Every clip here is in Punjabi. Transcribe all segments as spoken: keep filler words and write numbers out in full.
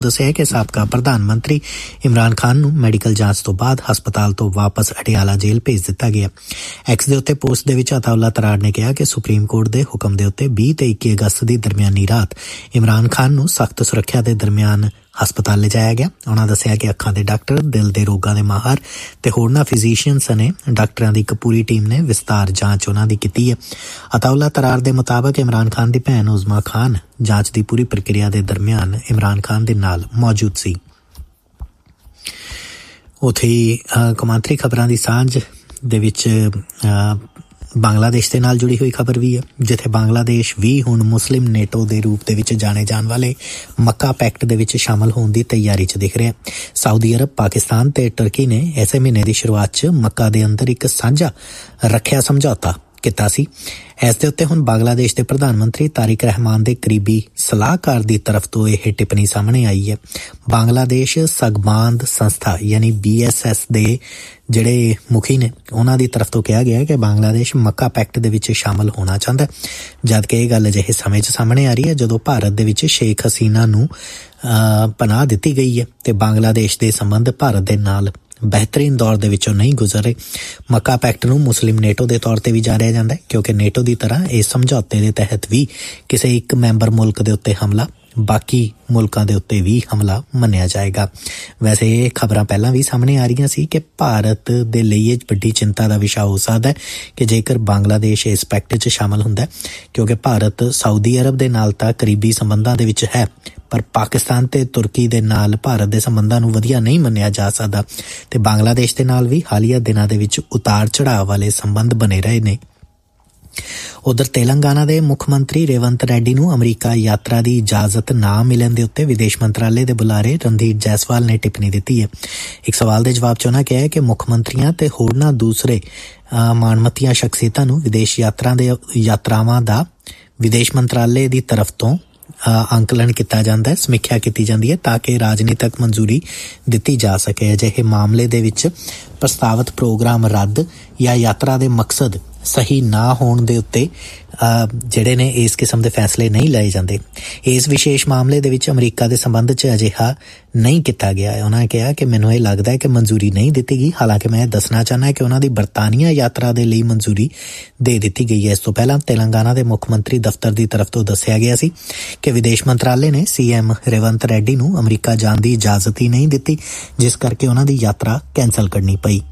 ਦੱਸਿਆ ਕਿ ਸਾਬਕਾ ਪ੍ਰਧਾਨ ਮੰਤਰੀ ਇਮਰਾਨ ਖਾਨ ਨੂੰ ਮੈਡੀਕਲ ਜਾਂਚ ਤੋਂ ਬਾਅਦ ਹਸਪਤਾਲ ਤੋਂ ਵਾਪਸ ਅਟਿਆਲਾ ਜੇਲ੍ਹ ਭੇਜ ਦਿੱਤਾ ਗਿਆ। ਐਕਸ ਦੇ ਉੱਤੇ ਪੋਸਟ ਦੇ ਵਿੱਚ ਅਤਾਉਲਾ ਤਰਾੜ ਨੇ ਕਿਹਾ ਕਿ ਸੁਪਰੀਮ ਕੋਰਟ ਦੇ ਹੁਕਮ ਦੇ ਉੱਤੇ ਵੀਹ ਤੇ ਇੱਕੀ ਅਗਸਤ ਦੀ ਦਰਮਿਆਨੀ ਰਾਤ ਇਮਰਾਨ ਖਾਨ ਨੂੰ ਸਖਤ ਸੁਰੱਖਿਆ ਦੇ ਦਰਮਿਆਨ ਹਸਪਤਾਲ ਲਿਜਾਇਆ ਗਿਆ। ਉਹਨਾਂ ਦੱਸਿਆ ਕਿ ਅੱਖਾਂ ਦੇ ਡਾਕਟਰ, ਦਿਲ ਦੇ ਰੋਗਾਂ ਦੇ ਮਾਹਰ ਤੇ ਹੋਰਨਾਂ ਫਿਜ਼ੀਸ਼ੀਅਨਸ ਨੇ ਡਾਕਟਰਾਂ ਦੀ ਇੱਕ ਪੂਰੀ ਟੀਮ ਨੇ ਵਿਸਤਾਰ ਜਾਂਚ ਉਹਨਾਂ ਦੀ ਕੀਤੀ ਹੈ। ਅਤਾਉਲਾ ਤਰਾਰ ਦੇ ਮੁਤਾਬਕ ਇਮਰਾਨ ਖਾਨ ਦੀ ਭੈਣ ਉਜ਼ਮਾ ਖਾਨ ਜਾਂਚ ਦੀ ਪੂਰੀ ਪ੍ਰਕਿਰਿਆ ਦੇ ਦਰਮਿਆਨ ਇਮਰਾਨ ਖਾਨ ਦੇ ਨਾਲ ਮੌਜੂਦ ਸੀ। ਉੱਥੇ ਕੌਮਾਂਤਰੀ ਖਬਰਾਂ ਦੀ ਸਾਂਝ ਦੇ ਵਿੱਚ ਬੰਗਲਾਦੇਸ਼ ਦੇ ਨਾਲ ਜੁੜੀ ਹੋਈ ਖਬਰ ਵੀ ਹੈ, ਜਿੱਥੇ ਬੰਗਲਾਦੇਸ਼ ਵੀ ਹੁਣ ਮੁਸਲਿਮ ਨੇਟੋ ਦੇ ਰੂਪ ਦੇ ਵਿੱਚ ਜਾਣੇ ਜਾਣ ਵਾਲੇ ਮੱਕਾ ਪੈਕਟ ਦੇ ਵਿੱਚ ਸ਼ਾਮਲ ਹੋਣ ਦੀ ਤਿਆਰੀ 'ਚ ਦਿਖ ਰਿਹਾ। ਸਾਊਦੀ ਅਰਬ, ਪਾਕਿਸਤਾਨ ਤੇ ਤੁਰਕੀ ਨੇ ਇਸੇ ਮਹੀਨੇ ਦੀ ਸ਼ੁਰੂਆਤ 'ਚ ਮੱਕਾ ਦੇ ਅੰਦਰ ਇੱਕ ਸਾਂਝਾ ਰੱਖਿਆ ਸਮਝੌਤਾ ਕੀਤਾ ਸੀ। ਇਸ ਦੇ ਉੱਤੇ ਹੁਣ ਬੰਗਲਾਦੇਸ਼ ਦੇ ਪ੍ਰਧਾਨ ਮੰਤਰੀ ਤਾਰਿਕ ਰਹਿਮਾਨ ਦੇ ਕਰੀਬੀ ਸਲਾਹਕਾਰ ਦੀ ਤਰਫ ਤੋਂ ਇਹ ਟਿੱਪਣੀ ਸਾਹਮਣੇ ਆਈ ਹੈ। ਬੰਗਲਾਦੇਸ਼ ਸਗਬਾਂਦ ਸੰਸਥਾ ਯਾਨੀ ਬੀ ਐਸ ਐਸ ਦੇ ਜਿਹੜੇ ਮੁਖੀ ਨੇ ਉਹਨਾਂ ਦੀ ਤਰਫ ਤੋਂ ਕਿਹਾ ਗਿਆ ਕਿ ਬੰਗਲਾਦੇਸ਼ ਮੱਕਾ ਪੈਕਟ ਦੇ ਵਿੱਚ ਸ਼ਾਮਲ ਹੋਣਾ ਚਾਹੁੰਦਾ, ਜਦਕਿ ਇਹ ਗੱਲ ਅਜਿਹੇ ਸਮੇਂ 'ਚ ਸਾਹਮਣੇ ਆ ਰਹੀ ਹੈ ਜਦੋਂ ਭਾਰਤ ਦੇ ਵਿੱਚ ਸ਼ੇਖ ਹਸੀਨਾ ਨੂੰ ਪਨਾਹ ਦਿੱਤੀ ਗਈ ਹੈ ਤੇ ਬੰਗਲਾਦੇਸ਼ ਦੇ ਸੰਬੰਧ ਭਾਰਤ ਦੇ ਨਾਲ ਬਿਹਤਰੀਨ ਦੌਰ ਦੇ ਵਿੱਚੋਂ ਨਹੀਂ ਗੁਜ਼ਰ ਰਹੇ। ਮੱਕਾ ਪੈਕਟ ਨੂੰ ਮੁਸਲਿਮ ਨੇਟੋ ਦੇ ਤੌਰ ਤੇ ਵੀ ਜਾਣਿਆ ਜਾਂਦਾ ਹੈ, ਕਿਉਂਕਿ ਨੇਟੋ ਦੀ ਤਰ੍ਹਾਂ ਇਸ ਸਮਝੌਤੇ ਦੇ ਤਹਿਤ ਵੀ ਕਿਸੇ ਇੱਕ ਮੈਂਬਰ ਮੁਲਕ ਦੇ ਉੱਤੇ ਹਮਲਾ ਬਾਕੀ ਮੁਲਕਾਂ ਦੇ ਉੱਤੇ ਵੀ ਹਮਲਾ ਮੰਨਿਆ ਜਾਏਗਾ। ਵੈਸੇ ਇਹ ਖਬਰਾਂ ਪਹਿਲਾਂ ਵੀ ਸਾਹਮਣੇ ਆ ਰਹੀਆਂ ਸੀ ਕਿ ਭਾਰਤ ਦੇ ਲਈ ਇਹ ਵੱਡੀ ਚਿੰਤਾ ਦਾ ਵਿਸ਼ਾ ਹੋ ਸਕਦਾ ਹੈ ਕਿ ਜੇਕਰ ਬੰਗਲਾਦੇਸ਼ ਇਸ ਪੈਕਟ 'ਚ ਸ਼ਾਮਲ ਹੁੰਦਾ, ਕਿਉਂਕਿ ਭਾਰਤ ਸਾਊਦੀ ਅਰਬ ਦੇ ਨਾਲ ਤਾਂ ਕਰੀਬੀ ਸੰਬੰਧਾਂ ਦੇ ਵਿੱਚ ਹੈ, ਪਰ ਪਾਕਿਸਤਾਨ ਤੇ ਤੁਰਕੀ ਦੇ ਨਾਲ ਭਾਰਤ ਦੇ ਸੰਬੰਧਾਂ ਨੂੰ ਵਧੀਆ ਨਹੀਂ ਮੰਨਿਆ ਜਾ ਸਕਦਾ ਤੇ ਬੰਗਲਾਦੇਸ਼ ਦੇ ਨਾਲ ਵੀ ਹਾਲੀਆ ਦਿਨਾਂ ਦੇ ਵਿੱਚ ਉਤਾਰ ਚੜਾਅ ਵਾਲੇ ਸੰਬੰਧ ਬਣੇ ਰਹੇ ਨੇ। ਉਧਰ ਤੇਲੰਗਾਨਾ ਦੇ ਮੁੱਖ ਮੰਤਰੀ ਰੇਵੰਤ ਰੈਡੀ ਨੂੰ ਅਮਰੀਕਾ ਯਾਤਰਾ ਦੀ ਇਜਾਜ਼ਤ ਨਾ ਮਿਲਣ ਦੇ ਉੱਤੇ ਵਿਦੇਸ਼ ਮੰਤਰਾਲੇ ਦੇ ਬੁਲਾਰੇ ਰਣਧੀਰ ਜੈਸਵਾਲ ਨੇ ਟਿੱਪਣੀ ਦਿੱਤੀ ਹੈ। ਇੱਕ ਸਵਾਲ ਦੇ ਜਵਾਬ 'ਚ ਉਹਨਾਂ ਕਿਹਾ ਹੈ ਕਿ ਮੁੱਖ ਮੰਤਰੀਆਂ ਤੇ ਹੋਰਨਾਂ ਦੂਸਰੇ ਮਾਣਮੱਤੀਆਂ ਸ਼ਖਸੀਅਤਾਂ ਨੂੰ ਵਿਦੇਸ਼ ਯਾਤਰਾ ਦੇ ਯਾਤਰਾਵਾਂ ਦਾ ਵਿਦੇਸ਼ ਮੰਤਰਾਲੇ ਦੀ ਤਰਫ ਤੋਂ ਅੰਕਲਨ ਕੀਤਾ ਜਾਂਦਾ ਹੈ, ਸਮੀਖਿਆ ਕੀਤੀ ਜਾਂਦੀ ਹੈ ਤਾਂ ਕਿ ਰਾਜਨੀਤਕ ਮਨਜ਼ੂਰੀ ਦਿੱਤੀ ਜਾ ਸਕੇ। ਅਜਿਹੇ ਮਾਮਲੇ ਦੇ ਵਿੱਚ ਪ੍ਰਸਤਾਵਿਤ ਪ੍ਰੋਗਰਾਮ ਰੱਦ ਜਾਂ ਯਾਤਰਾ ਦੇ ਮਕਸਦ ਸਹੀ ਨਾ ਹੋਣ ਦੇ ਉੱਤੇ ਜਿਹੜੇ ਨੇ ਇਸ ਕਿਸਮ ਦੇ ਫੈਸਲੇ ਨਹੀਂ ਲਏ ਜਾਂਦੇ। ਇਸ ਵਿਸ਼ੇਸ਼ ਮਾਮਲੇ ਦੇ ਵਿੱਚ ਅਮਰੀਕਾ ਦੇ ਸੰਬੰਧ 'ਚ ਅਜਿਹਾ ਨਹੀਂ ਕੀਤਾ ਗਿਆ ਹੈ। ਉਹਨਾਂ ਕਿਹਾ ਕਿ ਮੈਨੂੰ ਇਹ ਲੱਗਦਾ ਹੈ ਕਿ ਮਨਜ਼ੂਰੀ ਨਹੀਂ ਦਿੱਤੀ ਗਈ, ਹਾਲਾਂਕਿ ਮੈਂ ਦੱਸਣਾ ਚਾਹੁੰਦਾ ਕਿ ਉਹਨਾਂ ਦੀ ਬਰਤਾਨੀਆ ਯਾਤਰਾ ਦੇ ਲਈ ਮਨਜ਼ੂਰੀ ਦੇ ਦਿੱਤੀ ਗਈ ਹੈ। ਇਸ ਤੋਂ ਪਹਿਲਾਂ ਤੇਲੰਗਾਨਾ ਦੇ ਮੁੱਖ ਮੰਤਰੀ ਦਫ਼ਤਰ ਦੀ ਤਰਫ ਤੋਂ ਦੱਸਿਆ ਗਿਆ ਸੀ ਕਿ ਵਿਦੇਸ਼ ਮੰਤਰਾਲੇ ਨੇ ਸੀ ਐਮ ਰੇਵੰਤ ਰੈਡੀ ਨੂੰ ਅਮਰੀਕਾ ਜਾਣ ਦੀ ਇਜਾਜ਼ਤ ਹੀ ਨਹੀਂ ਦਿੱਤੀ, ਜਿਸ ਕਰਕੇ ਉਹਨਾਂ ਦੀ ਯਾਤਰਾ ਕੈਂਸਲ ਕਰਨੀ ਪਈ।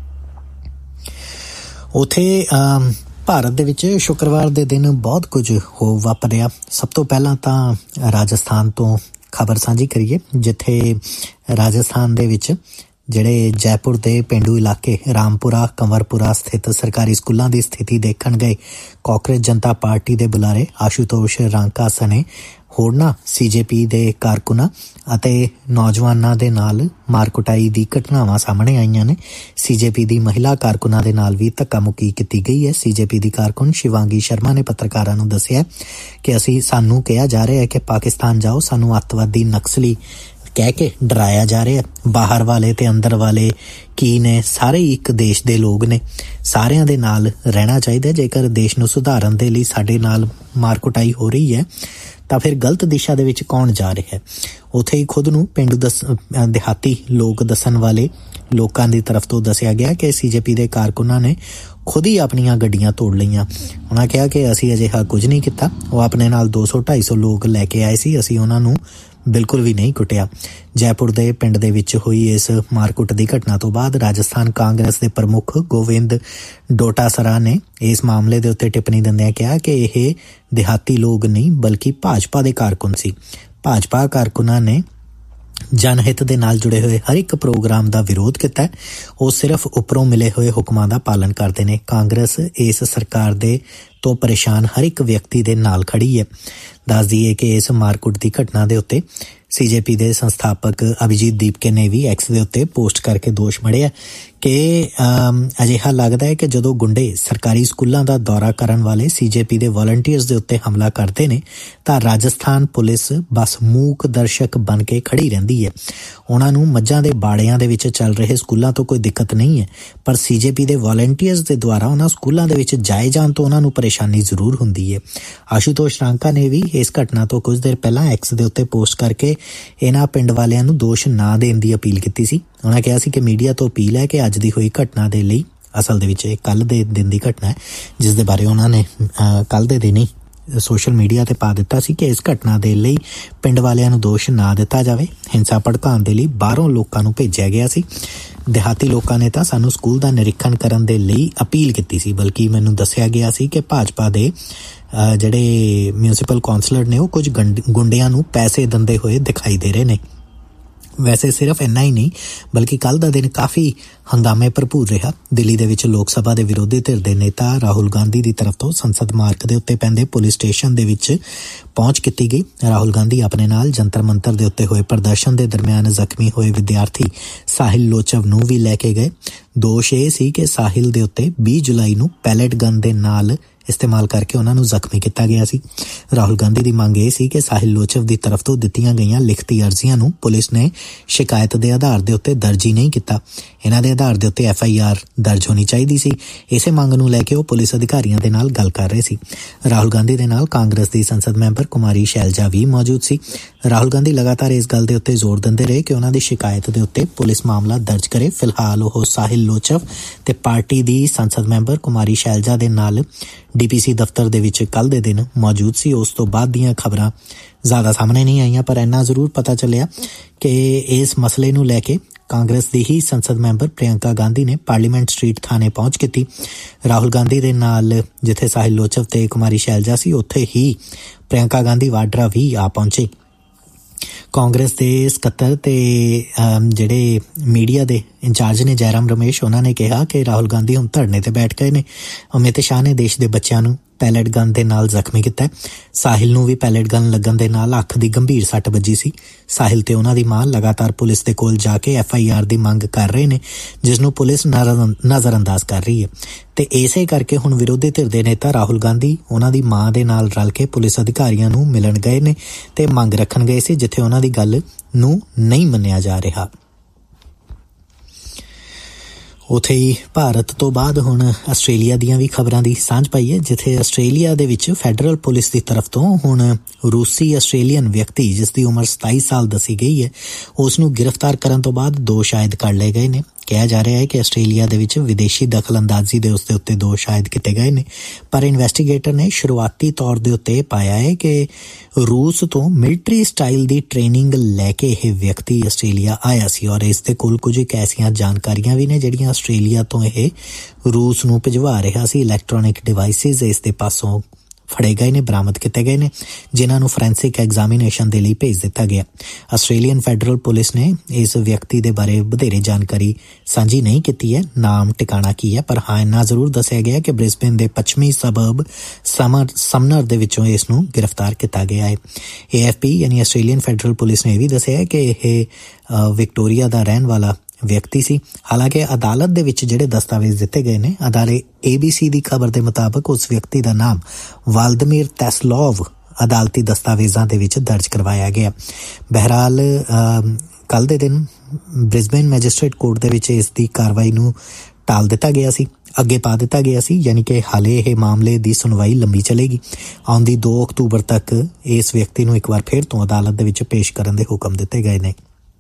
ਉੱਥੇ ਭਾਰਤ ਦੇ ਵਿੱਚ ਸ਼ੁੱਕਰਵਾਰ ਦੇ ਦਿਨ ਬਹੁਤ ਕੁਝ ਹੋ ਵਾਪਰਿਆ। ਸਭ ਤੋਂ ਪਹਿਲਾਂ ਤਾਂ ਰਾਜਸਥਾਨ ਤੋਂ ਖਬਰ ਸਾਂਝੀ ਕਰੀਏ, ਜਿੱਥੇ ਰਾਜਸਥਾਨ ਦੇ ਵਿੱਚ ਜਿਹੜੇ ਜੈਪੁਰ ਦੇ ਪੇਂਡੂ ਇਲਾਕੇ ਰਾਮਪੁਰਾ, ਕੰਵਰਪੁਰਾ ਸਥਿਤ ਸਰਕਾਰੀ ਸਕੂਲਾਂ ਦੀ ਸਥਿਤੀ ਦੇਖਣ ਗਏ ਕਾਂਗਰਸ ਜਨਤਾ ਪਾਰਟੀ ਦੇ ਬੁਲਾਰੇ ਆਸ਼ੂਤੋਸ਼ ਰਾਂਕਾ ਸਣੇ ਹੋਰਨਾਂ ਸੀ ਜੇ ਪੀ ਦੇ ਕਾਰਕੁਨਾਂ ਅਤੇ ਨੌਜਵਾਨਾਂ ਦੇ ਨਾਲ ਮਾਰਕੁਟਾਈ ਦੀ ਘਟਨਾਵਾਂ ਸਾਹਮਣੇ ਆਈਆਂ ਨੇ। ਸੀ ਜੇ ਪੀ ਦੀ ਮਹਿਲਾ ਕਾਰਕੁਨਾਂ ਦੇ ਨਾਲ ਵੀ ਧੱਕਾ ਮੁੱਕੀ ਕੀਤੀ ਗਈ ਹੈ। ਸੀ ਜੇ ਪੀ ਦੀ ਕਾਰਕੁਨ ਸ਼ਿਵਾਂਗੀ ਸ਼ਰਮਾ ਨੇ ਪੱਤਰਕਾਰਾਂ ਨੂੰ ਦੱਸਿਆ ਕਿ ਅਸੀਂ ਸਾਨੂੰ ਕਿਹਾ ਜਾ ਰਿਹਾ ਹੈ ਕਿ ਪਾਕਿਸਤਾਨ ਜਾਓ, ਸਾਨੂੰ ਅੱਤਵਾਦੀ ਨਕਸਲੀ ਕਹਿ ਕੇ ਡਰਾਇਆ ਜਾ ਰਿਹਾ। ਬਾਹਰ ਵਾਲੇ ਤੇ ਅੰਦਰ ਵਾਲੇ ਕੀ ਨੇ, ਸਾਰੇ ਇੱਕ ਦੇਸ਼ ਦੇ ਲੋਕ ਨੇ, ਸਾਰਿਆਂ ਦੇ ਨਾਲ ਰਹਿਣਾ ਚਾਹੀਦਾ। ਜੇਕਰ ਦੇਸ਼ ਨੂੰ ਸੁਧਾਰਨ ਦੇ ਲਈ ਸਾਡੇ ਨਾਲ ਮਾਰ ਕੁਟਾਈ ਹੋ ਰਹੀ ਹੈ ਤਾਂ ਫਿਰ ਗਲਤ ਦਿਸ਼ਾ ਦੇ ਵਿੱਚ ਕੌਣ ਜਾ ਰਿਹਾ ਹੈ। ਉੱਥੇ ਹੀ ਖੁਦ ਨੂੰ ਪੇਂਡੂ ਦਸ ਦਿਹਾਤੀ ਲੋਕ ਦੱਸਣ ਵਾਲੇ ਲੋਕਾਂ ਦੀ ਤਰਫ ਤੋਂ ਦੱਸਿਆ ਗਿਆ ਕਿ ਸੀ ਜੇ ਪੀ ਦੇ ਕਾਰਕੁਨਾਂ ਨੇ ਖੁਦ ਹੀ ਆਪਣੀਆਂ ਗੱਡੀਆਂ ਤੋੜ ਲਈਆਂ। ਉਹਨਾਂ ਕਿਹਾ ਕਿ ਅਸੀਂ ਅਜਿਹਾ ਕੁਝ ਨਹੀਂ ਕੀਤਾ, ਉਹ ਆਪਣੇ ਨਾਲ ਦੋ ਸੌ ਢਾਈ ਸੌ ਲੋਕ ਲੈ ਕੇ ਆਏ ਸੀ, ਅਸੀਂ ਉਹਨਾਂ ਨੂੰ ਬਿਲਕੁਲ ਵੀ ਨਹੀਂ ਕੁੱਟਿਆ। ਜੈਪੁਰ ਦੇ ਪਿੰਡ ਦੇ ਵਿੱਚ ਹੋਈ ਇਸ ਮਾਰਕੁੱਟ ਦੀ ਘਟਨਾ ਤੋਂ ਬਾਅਦ ਰਾਜਸਥਾਨ ਕਾਂਗਰਸ ਦੇ ਪ੍ਰਮੁੱਖ ਗੋਵਿੰਦ ਡੋਟਾਸਰਾ ਨੇ ਇਸ ਮਾਮਲੇ ਦੇ ਉੱਤੇ ਟਿੱਪਣੀ ਦਿੰਦਿਆਂ ਕਿਹਾ ਕਿ ਇਹ ਦਿਹਾਤੀ ਲੋਕ ਨਹੀਂ ਬਲਕਿ ਭਾਜਪਾ ਦੇ ਕਾਰਕੁਨ ਸੀ। ਭਾਜਪਾ ਕਾਰਕੁਨਾਂ ਨੇ ਜਨਹਿਤ ਦੇ ਨਾਲ ਜੁੜੇ ਹੋਏ ਹਰ ਇੱਕ ਪ੍ਰੋਗਰਾਮ ਦਾ ਵਿਰੋਧ ਕੀਤਾ ਹੈ। ਉਹ ਸਿਰਫ ਉੱਪਰੋਂ ਮਿਲੇ ਹੋਏ ਹੁਕਮਾਂ ਦਾ ਪਾਲਣ ਕਰਦੇ ਨੇ। ਕਾਂਗਰਸ ਇਸ ਸਰਕਾਰ ਦੇ ਤੋਂ ਪਰੇਸ਼ਾਨ ਹਰ ਇੱਕ ਵਿਅਕਤੀ ਦੇ ਨਾਲ ਖੜੀ ਹੈ। ਦੱਸ ਦਈਏ ਕਿ ਇਸ ਮਾਰਕੁੱਟ ਦੀ ਘਟਨਾ ਦੇ ਉੱਤੇ ਸੀ ਜੇ ਪੀ ਦੇ ਸੰਸਥਾਪਕ ਅਭਿਜੀਤ ਦੀਪਕੇ ਨੇ ਵੀ ਐਕਸ ਦੇ ਉੱਤੇ ਪੋਸਟ ਕਰਕੇ ਦੋਸ਼ ਮੜਿਆ ਕਿ ਅਜਿਹਾ ਲੱਗਦਾ ਹੈ ਕਿ ਜਦੋਂ ਗੁੰਡੇ ਸਰਕਾਰੀ ਸਕੂਲਾਂ ਦਾ ਦੌਰਾ ਕਰਨ ਵਾਲੇ ਸੀਜੇਪੀ ਦੇ ਵਾਲੰਟੀਅਰਸ ਦੇ ਉੱਤੇ ਹਮਲਾ ਕਰਦੇ ਨੇ ਤਾਂ ਰਾਜਸਥਾਨ ਪੁਲਿਸ ਬਸ ਮੂਕ ਦਰਸ਼ਕ ਬਣ ਕੇ ਖੜੀ ਰਹਿੰਦੀ ਹੈ। ਉਹਨਾਂ ਨੂੰ ਮੱਝਾਂ ਦੇ ਬਾੜਿਆਂ ਦੇ ਵਿੱਚ ਚੱਲ ਰਹੇ ਸਕੂਲਾਂ ਤੋਂ ਕੋਈ ਦਿੱਕਤ ਨਹੀਂ ਹੈ, ਪਰ ਸੀਜੇਪੀ ਦੇ ਵਾਲੰਟੀਅਰਸ ਦੇ ਦੁਆਰਾ ਉਹਨਾਂ ਸਕੂਲਾਂ ਦੇ ਵਿੱਚ ਜਾਏ ਜਾਣ ਤੋਂ ਉਹਨਾਂ ਨੂੰ ਪਰੇਸ਼ਾਨੀ ਜ਼ਰੂਰ ਹੁੰਦੀ ਹੈ। ਆਸ਼ੂਤੋਸ਼ ਰਾਂਕਾ ਨੇ ਵੀ ਇਸ ਘਟਨਾ ਤੋਂ ਕੁਝ ਦੇਰ ਪਹਿਲਾਂ ਐਕਸ ਦੇ ਉੱਤੇ ਪੋਸਟ ਕਰਕੇ ਇਹਨਾਂ ਪਿੰਡ ਵਾਲਿਆਂ ਨੂੰ ਦੋਸ਼ ਨਾ ਦੇਣ ਦੀ ਅਪੀਲ ਕੀਤੀ ਸੀ। ਉਹਨਾਂ ਕਿਹਾ ਸੀ ਕਿ ਮੀਡੀਆ ਤੋਂ ਅਪੀਲ ਹੈ ਕਿ ਅੱਜ ਦੀ ਹੋਈ ਘਟਨਾ ਦੇ ਲਈ, ਅਸਲ ਦੇ ਵਿੱਚ ਇਹ ਕੱਲ੍ਹ ਦੇ ਦਿਨ ਦੀ ਘਟਨਾ ਹੈ ਜਿਸ ਦੇ ਬਾਰੇ ਉਹਨਾਂ ਨੇ ਕੱਲ੍ਹ ਦੇ ਦਿਨ ਹੀ ਸੋਸ਼ਲ ਮੀਡੀਆ ਤੇ ਪਾ ਦਿੱਤਾ ਸੀ ਕਿ ਇਸ ਘਟਨਾ ਦੇ ਲਈ ਪਿੰਡ ਵਾਲਿਆਂ ਨੂੰ ਦੋਸ਼ ਨਾ ਦਿੱਤਾ ਜਾਵੇ। ਹਿੰਸਾ ਭੜਕਾਉਣ ਦੇ ਲਈ ਬਾਹਰੋਂ ਲੋਕਾਂ ਨੂੰ ਭੇਜਿਆ ਗਿਆ ਸੀ। ਦਿਹਾਤੀ ਲੋਕਾਂ ਨੇ ਤਾਂ ਸਾਨੂੰ ਸਕੂਲ ਦਾ ਨਿਰੀਖਣ ਕਰਨ ਦੇ ਲਈ ਅਪੀਲ ਕੀਤੀ ਸੀ, ਬਲਕਿ ਮੈਨੂੰ ਦੱਸਿਆ ਗਿਆ ਸੀ ਕਿ ਭਾਜਪਾ ਦੇ ਜਿਹੜੇ ਮਿਊਨਿਸਪਲ ਕੌਂਸਲਰ ਨੇ ਉਹ ਕੁਝ ਗੁੰਡਿਆਂ ਨੂੰ ਪੈਸੇ ਦਿੰਦੇ ਹੋਏ ਦਿਖਾਈ ਦੇ ਰਹੇ ਨੇ। ਵੈਸੇ ਸਿਰਫ ਇੰਨਾ ਹੀ ਨਹੀਂ ਬਲਕਿ ਕੱਲ੍ਹ ਦਾ ਦਿਨ ਕਾਫੀ ਹੰਗਾਮੇ ਭਰਪੂਰ ਰਿਹਾ। ਦਿੱਲੀ ਦੇ ਵਿੱਚ ਲੋਕ ਸਭਾ ਦੇ ਵਿਰੋਧੀ ਧਿਰ ਦੇ ਨੇਤਾ ਰਾਹੁਲ ਗਾਂਧੀ ਦੀ ਤਰਫ ਤੋਂ ਸੰਸਦ ਮਾਰਗ ਦੇ ਉੱਤੇ ਪੈਂਦੇ ਪੁਲਿਸ ਸਟੇਸ਼ਨ ਦੇ ਵਿੱਚ ਪਹੁੰਚ ਕੀਤੀ ਗਈ। ਰਾਹੁਲ ਗਾਂਧੀ ਆਪਣੇ ਨਾਲ ਜੰਤਰ ਮੰਤਰ ਦੇ ਉੱਤੇ ਹੋਏ ਪ੍ਰਦਰਸ਼ਨ ਦੇ ਦਰਮਿਆਨ ਜ਼ਖਮੀ ਹੋਏ ਵਿਦਿਆਰਥੀ ਸਾਹਿਲ ਲੋਚਵ ਨੂੰ ਵੀ ਲੈ ਕੇ ਗਏ। ਦੋਸ਼ ਇਹ ਸੀ ਕਿ ਸਾਹਿਲ ਦੇ ਉੱਤੇ ਵੀਹ ਜੁਲਾਈ ਨੂੰ ਪੈਲੇਟ ਗਨ ਦੇ ਨਾਲ ਇਸਤੇਮਾਲ ਕਰਕੇ ਉਹਨਾਂ ਨੂੰ ਜ਼ਖਮੀ ਕੀਤਾ ਗਿਆ ਸੀ। ਰਾਹੁਲ ਗਾਂਧੀ ਦੀ ਮੰਗ ਇਹ ਸੀ ਕਿ ਸਾਹਿਲ ਲੋਚਵ ਦੀ ਤਰਫ ਤੋਂ ਦਿੱਤੀਆਂ ਗਈਆਂ ਲਿਖਤੀ ਅਰਜ਼ੀਆਂ ਨੂੰ ਪੁਲਿਸ ਨੇ ਸ਼ਿਕਾਇਤ ਦੇ ਆਧਾਰ ਦੇ ਉੱਤੇ ਦਰਜ ਹੀ ਨਹੀਂ ਕੀਤਾ। ਇਹਨਾਂ ਦੇ ਆਧਾਰ ਦੇ ਉੱਤੇ ਐਫ ਆਈ ਆਰ ਦਰਜ ਹੋਣੀ ਚਾਹੀਦੀ ਸੀ। ਇਸੇ ਮੰਗ ਨੂੰ ਲੈ ਕੇ ਉਹ ਪੁਲਿਸ ਅਧਿਕਾਰੀਆਂ ਦੇ ਨਾਲ ਗੱਲ ਕਰ ਰਹੇ ਸੀ। ਰਾਹੁਲ ਗਾਂਧੀ ਦੇ ਨਾਲ ਕਾਂਗਰਸ ਦੀ ਸੰਸਦ ਮੈਂਬਰ ਕੁਮਾਰੀ ਸ਼ੈਲਜਾ ਵੀ ਮੌਜੂਦ ਸੀ। ਰਾਹੁਲ ਗਾਂਧੀ ਲਗਾਤਾਰ ਇਸ ਗੱਲ ਦੇ ਉੱਤੇ ਜ਼ੋਰ ਦਿੰਦੇ ਰਹੇ ਕਿ ਉਹਨਾਂ ਦੀ ਸ਼ਿਕਾਇਤ ਦੇ ਉੱਤੇ ਪੁਲਿਸ ਮਾਮਲਾ ਦਰਜ ਕਰੇ। ਫਿਲਹਾਲ ਉਹ ਸਾਹਿਲ ਲੋਚਵ ਤੇ ਪਾਰਟੀ ਦੀ ਸੰਸਦ ਮੈਂਬਰ ਕੁਮਾਰੀ ਸ਼ੈਲਜਾ ਦੇ ਨਾਲ ਡੀ ਪੀ ਸੀ ਦਫ਼ਤਰ ਦੇ ਵਿੱਚ ਕੱਲ੍ਹ ਦੇ ਦਿਨ ਮੌਜੂਦ ਸੀ। ਉਸ ਤੋਂ ਬਾਅਦ ਦੀਆਂ ਖਬਰਾਂ ਜ਼ਿਆਦਾ ਸਾਹਮਣੇ ਨਹੀਂ ਆਈਆਂ, ਪਰ ਇੰਨਾ ਜ਼ਰੂਰ ਪਤਾ ਚੱਲਿਆ ਕਿ ਇਸ ਮਸਲੇ ਨੂੰ ਲੈ ਕੇ ਕਾਂਗਰਸ ਦੀ ਹੀ ਸੰਸਦ ਮੈਂਬਰ ਪ੍ਰਿਯੰਕਾ ਗਾਂਧੀ ਨੇ ਪਾਰਲੀਮੈਂਟ ਸਟਰੀਟ ਥਾਣੇ ਪਹੁੰਚ ਕੀਤੀ। ਰਾਹੁਲ ਗਾਂਧੀ ਦੇ ਨਾਲ ਜਿੱਥੇ ਸਾਹਿਲ ਲੋਚਵ ਤੇ ਕੁਮਾਰੀ ਸ਼ੈਲਜਾ ਸੀ ਉੱਥੇ ਹੀ ਪ੍ਰਿਯੰਕਾ ਗਾਂਧੀ ਵਾਡਰਾ ਵੀ ਆ ਪਹੁੰਚੇ। ਕਾਂਗਰਸ ਦੇ ਸਕੱਤਰ ਤੇ ਜਿਹੜੇ ਮੀਡੀਆ ਦੇ ਇੰਚਾਰਜ ਨੇ ਜੈਰਾਮ ਰਮੇਸ਼, ਉਹਨਾਂ ਨੇ ਕਿਹਾ ਕਿ ਰਾਹੁਲ ਗਾਂਧੀ ਹੁਣ ਧਰਨੇ ਤੇ ਬੈਠ ਗਏ ਨੇ। ਅਮਿਤ ਸ਼ਾਹ ਨੇ ਦੇਸ਼ ਦੇ ਬੱਚਿਆਂ ਨੂੰ ਪੈਲੇਟ ਗਨ ਦੇ ਨਾਲ ਜ਼ਖਮੀ ਕੀਤਾ। ਸਾਹਿਲ ਨੂੰ ਵੀ ਪੈਲੇਟ ਗਨ ਲੱਗਣ ਦੇ ਨਾਲ ਅੱਖ ਦੀ ਗੰਭੀਰ ਸੱਟ ਵੱਜੀ ਸੀ। ਸਾਹਿਲ ਤੇ ਉਹਨਾਂ ਦੀ ਮਾਂ ਲਗਾਤਾਰ ਪੁਲਿਸ ਦੇ ਕੋਲ ਜਾ ਕੇ ਐਫ ਆਈ ਆਰ ਦੀ ਮੰਗ ਕਰ ਰਹੇ ਨੇ, ਜਿਸ ਨੂੰ ਪੁਲਿਸ ਨਜ਼ਰਅੰਦਾਜ਼ ਕਰ ਰਹੀ ਹੈ। ਤੇ ਇਸੇ ਕਰਕੇ ਹੁਣ ਵਿਰੋਧੀ ਧਿਰ ਦੇ ਨੇਤਾ ਰਾਹੁਲ ਗਾਂਧੀ ਉਹਨਾਂ ਦੀ ਮਾਂ ਦੇ ਨਾਲ ਰਲ ਕੇ ਪੁਲਿਸ ਅਧਿਕਾਰੀਆਂ ਨੂੰ ਮਿਲਣ ਗਏ ਨੇ ਤੇ ਮੰਗ ਰੱਖਣ ਗਏ ਸੀ ਜਿੱਥੇ ਉਹਨਾਂ ਦੀ ਗੱਲ ਨੂੰ ਨਹੀਂ ਮੰਨਿਆ ਜਾ ਰਿਹਾ। ਉੱਥੇ ਹੀ ਭਾਰਤ ਤੋਂ ਬਾਅਦ ਹੁਣ ਆਸਟ੍ਰੇਲੀਆ ਦੀਆਂ ਵੀ ਖਬਰਾਂ ਦੀ ਸਾਂਝ ਪਾਈ ਹੈ, ਜਿੱਥੇ ਆਸਟ੍ਰੇਲੀਆ ਦੇ ਵਿੱਚ ਫੈਡਰਲ ਪੁਲਿਸ ਦੀ ਤਰਫ ਤੋਂ ਹੁਣ ਰੂਸੀ ਆਸਟ੍ਰੇਲੀਅਨ ਵਿਅਕਤੀ ਜਿਸ ਦੀ ਉਮਰ ਸਤਾਈ ਸਾਲ ਦੱਸੀ ਗਈ ਹੈ, ਉਸ ਨੂੰ ਗ੍ਰਿਫਤਾਰ ਕਰਨ ਤੋਂ ਬਾਅਦ ਦੋਸ਼ ਆਇਦ ਕਰ ਲਏ ਗਏ ਨੇ। ਕਿਹਾ ਜਾ ਰਿਹਾ ਹੈ ਕਿ ਆਸਟ੍ਰੇਲੀਆ ਦੇ ਵਿੱਚ ਵਿਦੇਸ਼ੀ ਦਖਲ-ਅੰਦਾਜ਼ੀ ਦੇ ਉਸਦੇ ਉੱਤੇ ਦੋਸ਼ ਆਇਦ ਕੀਤੇ ਗਏ ਨੇ, ਪਰ ਇਨਵੈਸਟੀਗੇਟਰ ਨੇ ਸ਼ੁਰੂਆਤੀ ਤੌਰ ਦੇ ਉੱਤੇ ਪਾਇਆ ਹੈ ਕਿ ਰੂਸ ਤੋਂ ਮਿਲਟਰੀ ਸਟਾਈਲ ਦੀ ਟ੍ਰੇਨਿੰਗ ਲੈ ਕੇ ਇਹ ਵਿਅਕਤੀ ਆਸਟ੍ਰੇਲੀਆ ਆਇਆ ਸੀ ਔਰ ਇਸ ਦੇ ਕੋਲ ਕੁਝ ਇੱਕ ਐਸੀਆਂ ਜਾਣਕਾਰੀਆਂ ਵੀ ਨੇ ਜਿਹੜੀਆਂ ਆਸਟ੍ਰੇਲੀਆ ਤੋਂ ਇਹ ਰੂਸ ਨੂੰ ਭਿਜਵਾ ਰਿਹਾ ਸੀ। ਇਲੈਕਟ੍ਰੋਨਿਕ ਡਿਵਾਈਸਿਸ ਇਸ ਦੇ ਪਾਸੋਂ ਫੜੇ ਗਏ ਨੇ, ਬਰਾਮਦ ਕੀਤੇ ਗਏ ਨੇ, ਜਿਨ੍ਹਾਂ ਨੂੰ ਫੋਰੈਂਸਿਕ ਐਗਜ਼ਾਮੀਨੇਸ਼ਨ ਦੇ ਲਈ ਭੇਜ ਦਿੱਤਾ ਗਿਆ। ਆਸਟ੍ਰੇਲੀਅਨ ਫੈਡਰਲ ਪੁਲਿਸ ਨੇ ਇਸ ਵਿਅਕਤੀ ਦੇ ਬਾਰੇ ਵਧੇਰੇ ਜਾਣਕਾਰੀ ਸਾਂਝੀ ਨਹੀਂ ਕੀਤੀ ਹੈ, ਨਾਮ ਟਿਕਾਣਾ ਕੀ ਹੈ, ਪਰ ਹਾਂ ਇੰਨਾ ਜ਼ਰੂਰ ਦੱਸਿਆ ਗਿਆ ਕਿ ਬ੍ਰਿਸਬੇਨ ਦੇ ਪੱਛਮੀ ਸਬਰਬ ਸਮਰ ਸਮਨਰ ਦੇ ਵਿੱਚੋਂ ਇਸ ਨੂੰ ਗ੍ਰਿਫਤਾਰ ਕੀਤਾ ਗਿਆ ਹੈ। ਏ ਐਫ ਪੀ ਯਾਨੀ ਆਸਟ੍ਰੇਲੀਅਨ ਫੈਡਰਲ ਪੁਲਿਸ ਨੇ ਇਹ ਵੀ ਦੱਸਿਆ ਕਿ ਇਹ ਵਿਕਟੋਰੀਆ ਦਾ ਰਹਿਣ ਵਾਲਾ ਵਿਅਕਤੀ ਸੀ। ਹਾਲਾਂਕਿ ਅਦਾਲਤ ਦੇ ਵਿੱਚ ਜਿਹੜੇ ਦਸਤਾਵੇਜ਼ ਦਿੱਤੇ ਗਏ ਨੇ, ਅਦਾਰੇ ਏ ਬੀ ਸੀ ਦੀ ਖਬਰ ਦੇ ਮੁਤਾਬਕ ਉਸ ਵਿਅਕਤੀ ਦਾ ਨਾਮ ਵਾਲਦਮੀਰ ਤੈਸਲੋਵ ਅਦਾਲਤੀ ਦਸਤਾਵੇਜ਼ਾਂ ਦੇ ਵਿੱਚ ਦਰਜ ਕਰਵਾਇਆ ਗਿਆ। ਬਹਰਾਲ ਕੱਲ੍ਹ ਦੇ ਦਿਨ ਬ੍ਰਿਸਬੇਨ ਮੈਜਿਸਟ੍ਰੇਟ ਕੋਰਟ ਦੇ ਵਿੱਚ ਇਸ ਦੀ ਕਾਰਵਾਈ ਨੂੰ ਟਾਲ ਦਿੱਤਾ ਗਿਆ ਸੀ, ਅੱਗੇ ਪਾ ਦਿੱਤਾ ਗਿਆ ਸੀ, ਯਾਨੀ ਕਿ ਹਾਲੇ ਇਹ ਮਾਮਲੇ ਦੀ ਸੁਣਵਾਈ ਲੰਬੀ ਚੱਲੇਗੀ। ਆਉਂਦੀ ਦੋ ਅਕਤੂਬਰ ਤੱਕ ਇਸ ਵਿਅਕਤੀ ਨੂੰ ਇੱਕ ਵਾਰ ਫਿਰ ਤੋਂ ਅਦਾਲਤ ਦੇ ਵਿੱਚ ਪੇਸ਼ ਕਰਨ ਦੇ ਹੁਕਮ ਦਿੱਤੇ ਗਏ ਨੇ।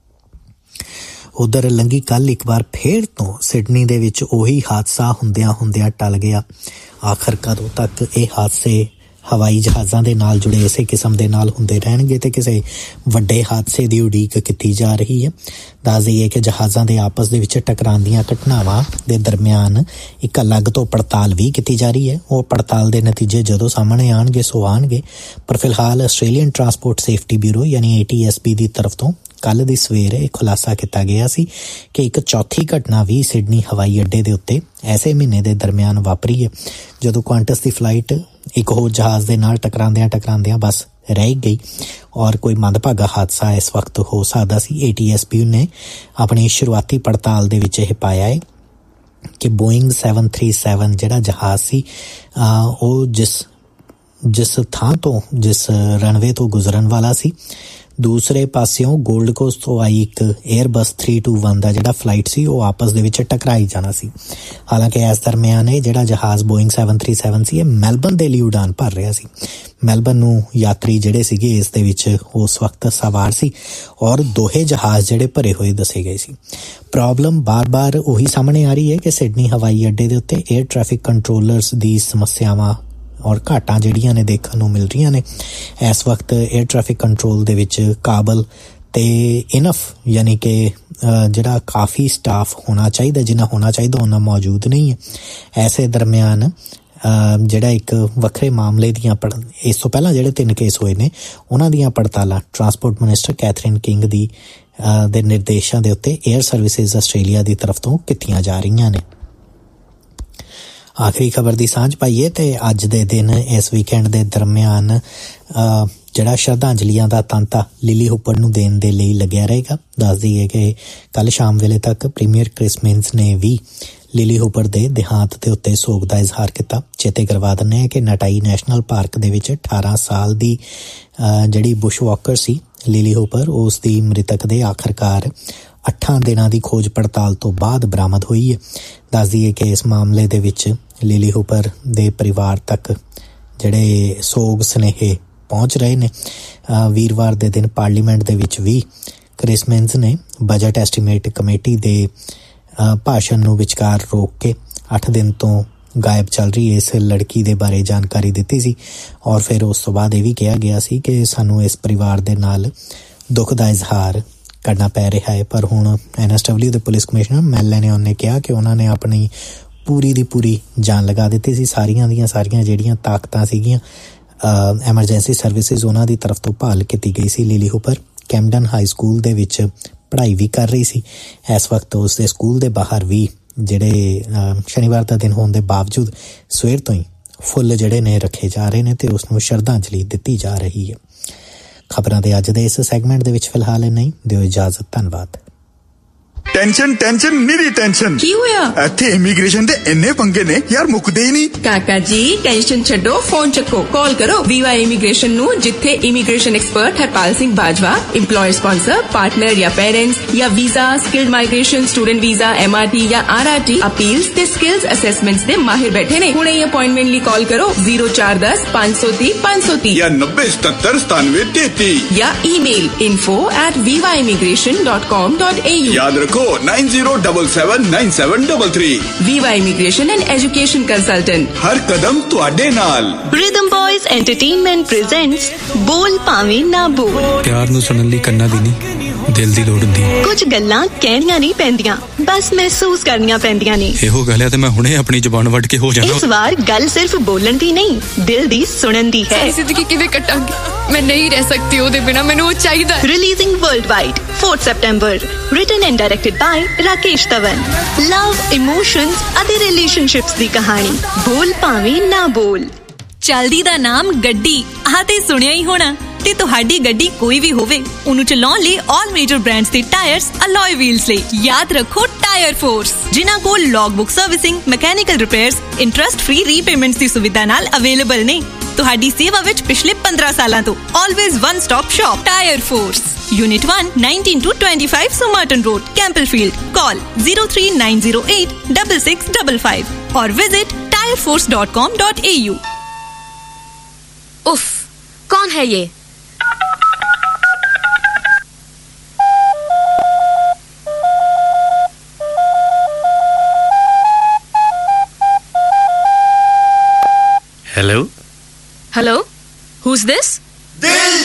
ਉਧਰ ਲੰਘੀ ਕੱਲ੍ਹ ਇੱਕ ਵਾਰ ਫੇਰ ਤੋਂ ਸਿਡਨੀ ਦੇ ਵਿੱਚ ਉਹੀ ਹਾਦਸਾ ਹੁੰਦਿਆਂ ਹੁੰਦਿਆਂ ਟਲ ਗਿਆ। ਆਖਰ ਕਦੋਂ ਤੱਕ ਇਹ ਹਾਦਸੇ ਹਵਾਈ ਜਹਾਜ਼ਾਂ ਦੇ ਨਾਲ ਜੁੜੇ ਇਸੇ ਕਿਸਮ ਦੇ ਨਾਲ ਹੁੰਦੇ ਰਹਿਣਗੇ ਤੇ ਕਿਸੇ ਵੱਡੇ ਹਾਦਸੇ ਦੀ ਉਡੀਕ ਕੀਤੀ ਜਾ ਰਹੀ ਹੈ। ਦੱਸ ਦਈਏ ਕਿ ਜਹਾਜ਼ਾਂ ਦੇ ਆਪਸ ਦੇ ਵਿੱਚ ਟਕਰਾਉਣ ਦੀਆਂ ਘਟਨਾਵਾਂ ਦੇ ਦਰਮਿਆਨ ਇੱਕ ਅਲੱਗ ਤੋਂ ਪੜਤਾਲ ਵੀ ਕੀਤੀ ਜਾ ਰਹੀ ਹੈ। ਉਹ ਪੜਤਾਲ ਦੇ ਨਤੀਜੇ ਜਦੋਂ ਸਾਹਮਣੇ ਆਉਣਗੇ ਸੋ ਆਉਣਗੇ, ਪਰ ਫਿਲਹਾਲ ਆਸਟ੍ਰੇਲੀਅਨ ਟਰਾਂਸਪੋਰਟ ਸੇਫਟੀ ਬਿਊਰੋ ਯਾਨੀ ਏ ਟੀ ਐਸ ਬੀ ਦੀ ਤਰਫ ਤੋਂ ਕੱਲ੍ਹ ਦੀ ਸਵੇਰੇ ਇਹ ਖੁਲਾਸਾ ਕੀਤਾ ਗਿਆ ਸੀ ਕਿ ਇੱਕ ਚੌਥੀ ਘਟਨਾ ਵੀ ਸਿਡਨੀ ਹਵਾਈ ਅੱਡੇ ਦੇ ਉੱਤੇ ਐਸੇ ਮਹੀਨੇ ਦੇ ਦਰਮਿਆਨ ਵਾਪਰੀ ਹੈ, ਜਦੋਂ ਕੁਆਂਟਸ ਦੀ ਫਲਾਈਟ ਇੱਕ ਹੋਰ ਜਹਾਜ਼ ਦੇ ਨਾਲ ਟਕਰਾਉਂਦਿਆਂ ਟਕਰਾਉਂਦਿਆਂ ਬਸ ਰਹਿ ਗਈ ਔਰ ਕੋਈ ਮੰਦਭਾਗਾ ਹਾਦਸਾ ਇਸ ਵਕਤ ਹੋ ਸਕਦਾ ਸੀ। ਏ ਟੀ ਐਸ ਬੀ ਨੇ ਆਪਣੀ ਸ਼ੁਰੂਆਤੀ ਪੜਤਾਲ ਦੇ ਵਿੱਚ ਇਹ ਪਾਇਆ ਹੈ कि बोइंग सैवन थ्री सैवन जिहड़ा जहाज़ सी ਉਹ ਜਿਸ ਜਿਸ ਥਾਂ ਤੋਂ ਜਿਸ ਰਨਵੇ ਤੋਂ ਗੁਜ਼ਰਨ ਵਾਲਾ ਸੀ, ਦੂਸਰੇ ਪਾਸਿਓਂ ਗੋਲਡ ਕੋਸਟ ਤੋਂ ਆਈ ਇੱਕ 에ਅਰਬਸ ਥ੍ਰੀ ਟੂ ਵਨ ਦਾ ਜਿਹੜਾ ਫਲਾਈਟ ਸੀ ਉਹ ਆਪਸ ਦੇ ਵਿੱਚ ਟਕਰਾਈ ਜਾਣਾ ਸੀ। ਹਾਲਾਂਕਿ ਇਸ ਦਰਮਿਆਨ ਇਹ ਜਿਹੜਾ ਜਹਾਜ਼ ਬੋਇੰਗ ਸੈਵਨ ਥ੍ਰੀ ਸੈਵਨ ਸੀ ਇਹ ਮੈਲਬਨ ਦੇ ਲਈ ਉਡਾਨ ਭਰ ਰਿਹਾ ਸੀ। ਮੈਲਬਨ ਨੂੰ ਯਾਤਰੀ ਜਿਹੜੇ ਸੀਗੇ ਇਸ ਦੇ ਵਿੱਚ ਉਸ ਵਕਤ ਸਵਾਰ ਸੀ ਔਰ ਦੋਹੇ ਜਹਾਜ਼ ਜਿਹੜੇ ਭਰੇ ਹੋਏ ਦੱਸੇ ਗਏ ਸੀ। ਪ੍ਰੋਬਲਮ ਬਾਰ-ਬਾਰ ਉਹੀ ਸਾਹਮਣੇ ਆ ਰਹੀ ਹੈ ਕਿ ਸਿਡਨੀ ਹਵਾਈ ਅੱਡੇ ਦੇ ਉੱਤੇ 에ਅਰ ਟ੍ਰੈਫਿਕ ਕੰਟਰੋਲਰਸ ਦੀ ਸਮੱਸਿਆਵਾਂ ਔਰ ਘਾਟਾਂ ਜਿਹੜੀਆਂ ਨੇ ਦੇਖਣ ਨੂੰ ਮਿਲ ਰਹੀਆਂ ਨੇ। ਇਸ ਵਕਤ 에ਅਰ ਟ੍ਰੈਫਿਕ ਕੰਟਰੋਲ ਦੇ ਵਿੱਚ ਕਾਬਲ ਤੇ ਇਨਫ ਯਾਨੀ ਕਿ ਜਿਹੜਾ ਕਾਫੀ ਸਟਾਫ ਹੋਣਾ ਚਾਹੀਦਾ, ਜਿੰਨਾ ਹੋਣਾ ਚਾਹੀਦਾ ਉਹਨਾਂ ਮੌਜੂਦ ਨਹੀਂ ਹੈ। ਐਸੇ ਦਰਮਿਆਨ ਜਿਹੜਾ ਇੱਕ ਵੱਖਰੇ ਮਾਮਲੇ ਦੀਆਂ ਪੜ ਇਸ ਤੋਂ ਪਹਿਲਾਂ ਜਿਹੜੇ ਤਿੰਨ ਕੇਸ ਹੋਏ ਨੇ ਉਹਨਾਂ ਦੀਆਂ ਪੜਤਾਲਾਂ ਟਰਾਂਸਪੋਰਟ ਮਿਨਿਸਟਰ ਕੈਥਰੀਨ ਕਿੰਗ ਦੀ ਦੇ ਨਿਰਦੇਸ਼ਾਂ ਦੇ ਉੱਤੇ 에ਅਰ ਸਰਵਿਸਿਜ਼ ਆਸਟ੍ਰੇਲੀਆ ਦੀ ਤਰਫ ਤੋਂ ਕੀਤੀਆਂ ਜਾ ਰਹੀਆਂ ਨੇ। ਆਖਰੀ ਖਬਰ ਦੀ ਸਾਂਝ ਪਾਈਏ ਤੇ ਅੱਜ ਦੇ ਦਿਨ ਇਸ ਵੀਕਐਂਡ ਦੇ ਦਰਮਿਆਨ ਜਿਹੜਾ ਸ਼ਰਧਾਂਜਲੀਆਂ ਦਾ ਤਾਂਤਾ ਲਿਲੀ ਹੂਪਰ ਨੂੰ ਦੇਣ ਦੇ ਲਈ ਲੱਗਿਆ ਰਹੇਗਾ। ਦੱਸ ਦਈਏ ਕਿ ਕੱਲ ਸ਼ਾਮ ਵੇਲੇ ਤੱਕ ਪ੍ਰੀਮੀਅਰ ਕ੍ਰਿਸ ਮਿੰਸ ਨੇ ਵੀ ਲਿਲੀ ਹੂਪਰ ਦੇ ਦੇਹਾਂਤ ਦੇ ਉੱਤੇ ਸੋਗ ਦਾ ਇਜ਼ਹਾਰ ਕੀਤਾ। ਚੇਤੇ ਕਰਵਾ ਦਿੰਦੇ ਹਾਂ ਕਿ ਨਟਾਈ ਨੈਸ਼ਨਲ ਪਾਰਕ ਦੇ ਵਿੱਚ ਅਠਾਰਾਂ ਸਾਲ ਦੀ ਜਿਹੜੀ ਬੁਸ਼ ਵਾਕਰ ਸੀ ਲਿਲੀ ਹੂਪਰ, ਉਸ ਦੀ ਮ੍ਰਿਤਕ ਦੇ ਆਖਰਕਾਰ ਅੱਠਾਂ ਦਿਨਾਂ ਦੀ ਖੋਜ ਪੜਤਾਲ ਤੋਂ ਬਾਅਦ ਬਰਾਮਦ ਹੋਈ ਹੈ। ਦੱਸ ਦਈਏ ਕਿ ਇਸ ਮਾਮਲੇ ਦੇ ਵਿੱਚ ਲਿਲੀ ਹੂਪਰ ਦੇ ਪਰਿਵਾਰ ਤੱਕ ਜਿਹੜੇ ਸੋਗ ਸੁਨੇਹੇ ਪਹੁੰਚ ਰਹੇ ਨੇ। ਵੀਰਵਾਰ ਦੇ ਦਿਨ ਪਾਰਲੀਮੈਂਟ ਦੇ ਵਿੱਚ ਵੀ ਕ੍ਰਿਸ ਮਿੰਸ ਨੇ ਬਜਟ ਐਸਟੀਮੇਟ ਕਮੇਟੀ ਦੇ ਭਾਸ਼ਣ ਨੂੰ ਵਿਚਕਾਰ ਰੋਕ ਕੇ ਅੱਠ ਦਿਨ ਤੋਂ ਗਾਇਬ ਚੱਲ ਰਹੀ ਇਸ ਲੜਕੀ ਦੇ ਬਾਰੇ ਜਾਣਕਾਰੀ ਦਿੱਤੀ ਸੀ ਔਰ ਫਿਰ ਉਸ ਤੋਂ ਬਾਅਦ ਇਹ ਵੀ ਕਿਹਾ ਗਿਆ ਸੀ ਕਿ ਸਾਨੂੰ ਇਸ ਪਰਿਵਾਰ ਦੇ ਨਾਲ ਦੁੱਖ ਦਾ ਇਜ਼ਹਾਰ ਕਰਨਾ ਪੈ ਰਿਹਾ ਹੈ। ਪਰ ਹੁਣ ਐਨ ਐਸ ਡਬਲਿਊ ਦੇ ਪੁਲਿਸ ਕਮਿਸ਼ਨਰ ਮੈਲਨੇ ਨੇ ਕਿਹਾ ਕਿ ਉਹਨਾਂ ਨੇ ਆਪਣੀ ਪੂਰੀ ਦੀ ਪੂਰੀ ਜਾਨ ਲਗਾ ਦਿੱਤੀ ਸੀ। ਸਾਰੀਆਂ ਦੀਆਂ ਸਾਰੀਆਂ ਜਿਹੜੀਆਂ ਤਾਕਤਾਂ ਸੀਗੀਆਂ ਐਮਰਜੈਂਸੀ ਸਰਵਿਸਿਜ਼ ਉਹਨਾਂ ਦੀ ਤਰਫ ਤੋਂ ਭਾਲ ਕੀਤੀ ਗਈ ਸੀ। Lily hooper Camden high school ਦੇ ਵਿੱਚ ਪੜ੍ਹਾਈ ਵੀ ਕਰ ਰਹੀ ਸੀ। ਇਸ ਵਕਤ ਉਸ ਦੇ ਸਕੂਲ ਦੇ ਬਾਹਰ ਵੀ ਜਿਹੜੇ ਸ਼ਨੀਵਾਰ ਦਾ ਦਿਨ ਹੋਣ ਦੇ ਬਾਵਜੂਦ ਸਵੇਰ ਤੋਂ ਹੀ ਫੁੱਲ ਜਿਹੜੇ ਨੇ ਰੱਖੇ ਜਾ ਰਹੇ ਨੇ ਤੇ ਉਸ ਨੂੰ ਸ਼ਰਧਾਂਜਲੀ ਦਿੱਤੀ ਜਾ ਰਹੀ ਹੈ। ਖਬਰਾਂ ਦੇ ਅੱਜ ਦੇ ਇਸ ਸੈਗਮੈਂਟ ਦੇ ਵਿੱਚ ਫਿਲਹਾਲ ਇੰਨਾ ਹੀ। ਦਿਓ ਇਜਾਜ਼ਤ। ਧੰਨਵਾਦ। ਟੈਨਸ਼ਨ ਟੈਨਸ਼ਨ ਨਿਰੀ ਟੈਨਸ਼ਨ ਕੀ ਹੋਇਆ? ਇੱਥੇ ਇਮੀਗ੍ਰੇਸ਼ਨ ਦੇ ਇੰਨੇ ਪੰਗੇ ਨੇ ਯਾਰ, ਮੁੱਕਦੇ ਹੀ ਨਹੀਂ। ਕਾਕਾ ਜੀ ਟੈਨਸ਼ਨ ਛੱਡੋ, ਫੋਨ ਚੱਕੋ, ਕਾਲ ਕਰੋ ਵੀਵਾ ਇਮੀਗ੍ਰੇਸ਼ਨ ਨੂੰ, ਜਿੱਥੇ immigration expert Harpal Singh Bajwa employer sponsor partner ਜਾਂ ਪੇਰੈਂਟਸ ਜਾਂ visa, skilled migration, student visa, MRT ਜਾਂ ਆਰਆਰਟੀ ਅਪੀਲਸ ਤੇ ਸਕਿਲਸ ਅਸੈਸਮੈਂਟਸ ਦੇ ਮਾਹਿਰ ਬੈਠੇ ਨੇ। ਹੁਣੇ ਅਪਾਇੰਟਮੈਂਟ ਲਈ ਕਾਲ ਕਰੋ ਜ਼ੀਰੋ ਚਾਰ ਦਸ ਪੰਜ ਸੌ ਤੀਹ ਪੰਜ ਸੌ ਤੀਹ ਜਾਂ ਨੱਬੇ ਸਤੱਤਰ ਸਤਾਨਵੇਂ ਤੇਤੀ ਜਾਂ email info at viva immigration dot com dot a u। ਯਾਦ ਰੱਖੋ nine zero seven seven nine seven three three। Viva Immigration and Education Consultant, ਹਰ ਕਦਮ ਤੁਹਾਡੇ ਨਾਲ। Rhythm Boys Entertainment presents ਬੋਲ ਭਾਵੇਂ ਨਾ ਬੋਲ। ਪਿਆਰ ਨੂੰ ਸੁਣਨ ਲਈ ਕੰਨਾਂ ਦੀ ਨਹੀਂ, ਦਿਲ ਦੀ ਲੋੜ ਹੁੰਦੀ ਹੈ। ਕੁਝ ਗੱਲਾਂ ਕਹਿਣੀਆਂ ਨਹੀਂ ਪੈਂਦੀਆਂ, ਬਸ ਮਹਿਸੂਸ ਕਰਨੀਆਂ ਪੈਂਦੀਆਂ ਨੇ। ਇਹੋ ਗੱਲ ਹੈ ਤੇ ਮੈਂ ਹੁਣੇ ਆਪਣੀ ਜ਼ੁਬਾਨ ਵੱਢ ਕੇ ਹੋ ਜਾਣਾ। ਇਸ ਵਾਰ ਗੱਲ ਸਿਰਫ ਬੋਲਣ ਦੀ ਨਹੀਂ, ਦਿਲ ਦੀ ਸੁਣਨ ਦੀ ਹੈ। ਜ਼ਿੰਦਗੀ ਕਿਵੇਂ ਕੱਟਾਂਗੀ, ਮੈਂ ਨਹੀਂ ਰਹਿ ਸਕਤੀ ਉਹਦੇ ਬਿਨਾ, ਮੈਨੂੰ ਉਹ ਚਾਹੀਦਾ। Releasing worldwide fourth September, written and directed by Rakesh Dhawan. Love, emotions ਅਤੇ ਰਿਲੇਸ਼ਨਸ਼ਿਪਸ ਦੀ ਕਹਾਣੀ ਬੋਲ ਭਾਵੇਂ ਨਾ ਬੋਲ। ਚਲਦੀ ਦਾ ਨਾਮ ਗੱਡੀ, ਆਹ ਤੇ ਸੁਣਿਆ ਹੀ ਹੋਣਾ। ਤੇ ਤੁਹਾਡੀ ਗੱਡੀ ਕੋਈ ਵੀ ਹੋਵੇ, ਉਹਨੂੰ ਚਲਾਉਣ ਲਈ ਆਲ ਮੇਜਰ ਬ੍ਰਾਂਡਸ ਦੇ ਟਾਇਰਸ ਅਲੋਏ ਵੀਲਸ ਲਈ ਯਾਦ ਰੱਖੋ ਟਾਇਰ ਫੋਰਸ, ਜਿਨ੍ਹਾਂ ਕੋਲ ਲੌਗਬੁੱਕ servicing, mechanical repairs, interest free repayments ਦੀ ਸੁਵਿਧਾ ਨਾਲ ਅਵੇਲੇਬਲ ਨੇ। ਤੁਹਾਡੀ ਸੇਵਾ ਵਿੱਚ ਪਿਛਲੇ ਪੰਦਰਾਂ ਸਾਲਾਂ ਤੋਂ always one stop shop tyre force. Unit one, nineteen to twenty-five Somerton Road, Campbellfield. Call zero three nine zero eight six six five five or visit tire force dot com dot a u। उफ, कौन है ये? Hello? Hello? Who's this? दिल